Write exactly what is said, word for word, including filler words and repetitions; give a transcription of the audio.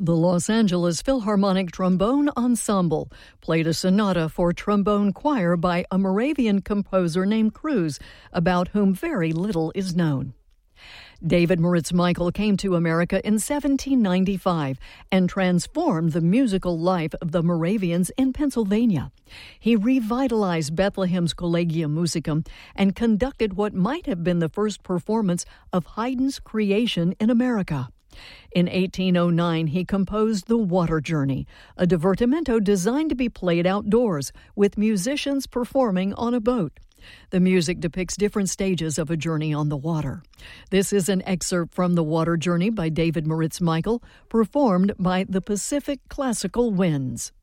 The Los Angeles Philharmonic Trombone Ensemble played a sonata for trombone choir by a Moravian composer named Cruz, about whom very little is known. David Moritz Michael came to America in seventeen ninety-five and transformed the musical life of the Moravians in Pennsylvania. He revitalized Bethlehem's Collegium Musicum and conducted what might have been the first performance of Haydn's Creation in America. In eighteen oh nine, he composed The Water Journey, a divertimento designed to be played outdoors, with musicians performing on a boat. The music depicts different stages of a journey on the water. This is an excerpt from The Water Journey by David Moritz Michael, performed by the Pacific Classical Winds.